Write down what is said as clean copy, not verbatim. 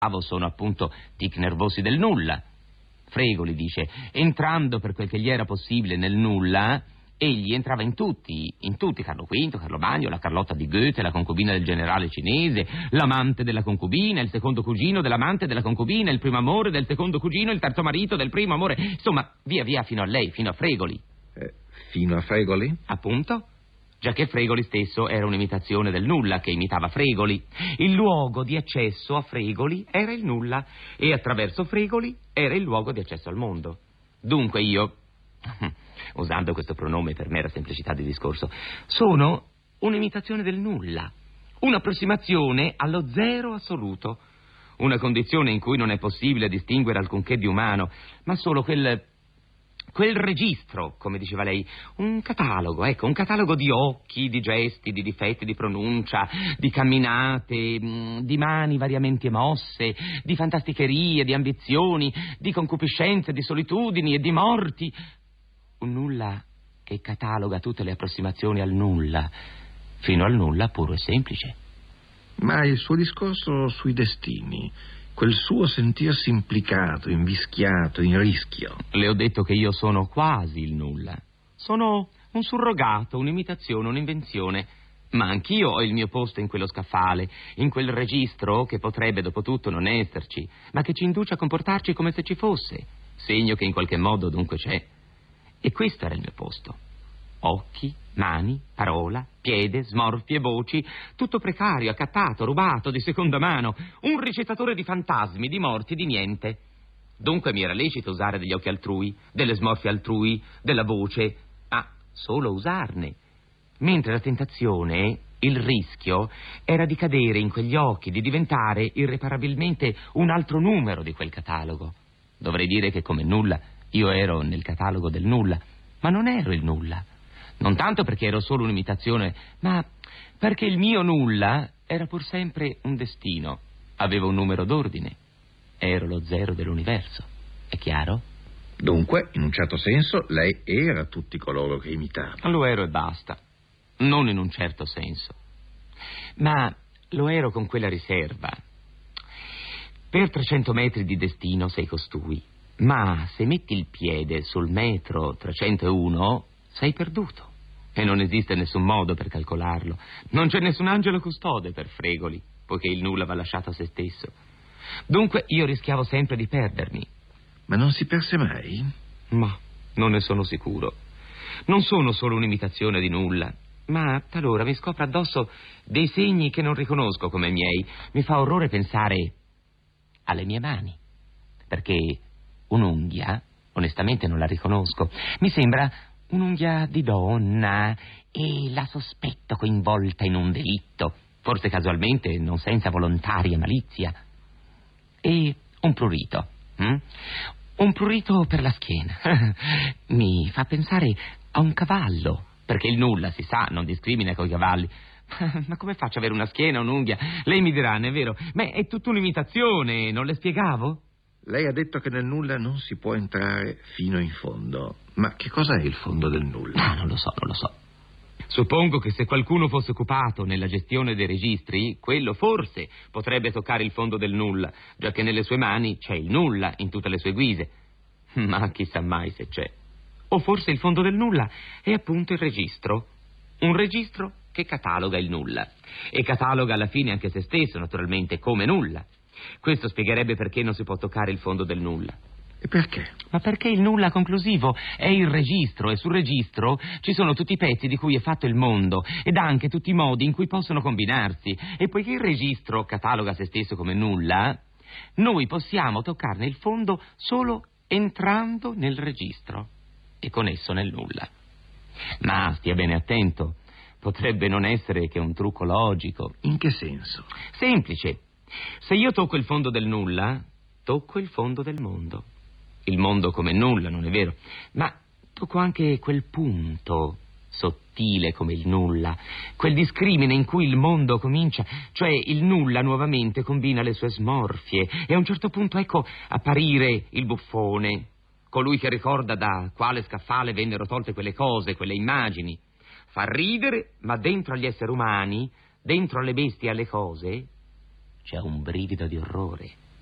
sono appunto tic nervosi del nulla. Fregoli dice: entrando per quel che gli era possibile nel nulla, egli entrava in tutti, Carlo V, Carlo Magno, la Carlotta di Goethe, la concubina del generale cinese, l'amante della concubina, il secondo cugino dell'amante della concubina, il primo amore del secondo cugino, il terzo marito del primo amore, insomma, via via fino a lei, fino a Fregoli. Fino a Fregoli? Appunto, giacché Fregoli stesso era un'imitazione del nulla che imitava Fregoli. Il luogo di accesso a Fregoli era il nulla e attraverso Fregoli era il luogo di accesso al mondo. Dunque io, usando questo pronome per mera semplicità di discorso, sono un'imitazione del nulla, un'approssimazione allo zero assoluto, una condizione in cui non è possibile distinguere alcunché di umano, ma solo quel registro, come diceva lei, un catalogo, ecco, un catalogo di occhi, di gesti, di difetti di pronuncia, di camminate, di mani variamente mosse, di fantasticherie, di ambizioni, di concupiscenze, di solitudini e di morti. Un nulla che cataloga tutte le approssimazioni al nulla, fino al nulla puro e semplice. Ma il suo discorso sui destini, quel suo sentirsi implicato, invischiato, in rischio. Le ho detto che io sono quasi il nulla. Sono un surrogato, un'imitazione, un'invenzione. Ma anch'io ho il mio posto in quello scaffale, in quel registro che potrebbe dopo tutto non esserci, ma che ci induce a comportarci come se ci fosse, segno che in qualche modo dunque c'è. E questo era il mio posto. Occhi, mani, parola, piede, smorfie, voci, tutto precario, accattato, rubato, di seconda mano, un recitatore di fantasmi, di morti, di niente. Dunque mi era lecito usare degli occhi altrui, delle smorfie altrui, della voce, ma solo usarne. Mentre la tentazione, il rischio, era di cadere in quegli occhi, di diventare irreparabilmente un altro numero di quel catalogo. Dovrei dire che come nulla io ero nel catalogo del nulla, ma non ero il nulla. Non tanto perché ero solo un'imitazione, ma perché il mio nulla era pur sempre un destino. Avevo un numero d'ordine. Ero lo zero dell'universo. È chiaro? Dunque, in un certo senso, lei era tutti coloro che imitava. Lo ero e basta. Non in un certo senso. Ma lo ero con quella riserva. Per 300 metri di destino sei costui. Ma se metti il piede sul metro 301, sei perduto. E non esiste nessun modo per calcolarlo. Non c'è nessun angelo custode per Fregoli, poiché il nulla va lasciato a se stesso. Dunque io rischiavo sempre di perdermi. Ma non si perse mai? Ma non ne sono sicuro. Non sono solo un'imitazione di nulla, ma talora mi scopro addosso dei segni che non riconosco come miei. Mi fa orrore pensare alle mie mani, perché un'unghia, onestamente non la riconosco. Mi sembra un'unghia di donna e la sospetto coinvolta in un delitto, forse casualmente, non senza volontaria malizia. E un prurito, un prurito per la schiena. Mi fa pensare a un cavallo, perché il nulla, si sa, non discrimina coi cavalli. Ma come faccio ad avere una schiena, un'unghia? Lei mi dirà, non è vero? Ma è tutta un'imitazione, non le spiegavo? Lei ha detto che nel nulla non si può entrare fino in fondo. Ma che cosa è il fondo del nulla? Non lo so. Suppongo che se qualcuno fosse occupato nella gestione dei registri, quello forse potrebbe toccare il fondo del nulla, giacché nelle sue mani c'è il nulla in tutte le sue guise. Ma chissà mai se c'è. O forse il fondo del nulla è appunto il registro. Un registro che cataloga il nulla. E cataloga alla fine anche se stesso, naturalmente, come nulla. Questo spiegherebbe perché non si può toccare il fondo del nulla. E perché? Ma perché il nulla conclusivo è il registro, e sul registro ci sono tutti i pezzi di cui è fatto il mondo ed anche tutti i modi in cui possono combinarsi. E poiché il registro cataloga se stesso come nulla, noi possiamo toccarne il fondo solo entrando nel registro e con esso nel nulla. Ma stia bene attento, potrebbe non essere che un trucco logico. In che senso? Semplice. Se io tocco il fondo del nulla, tocco il fondo del mondo. Il mondo come nulla, non è vero? Ma tocco anche quel punto sottile come il nulla, quel discrimine in cui il mondo comincia, cioè il nulla nuovamente combina le sue smorfie e a un certo punto ecco apparire il buffone, colui che ricorda da quale scaffale vennero tolte quelle cose, quelle immagini. Fa ridere, ma dentro agli esseri umani, dentro alle bestie e alle cose, c'è un brivido di orrore.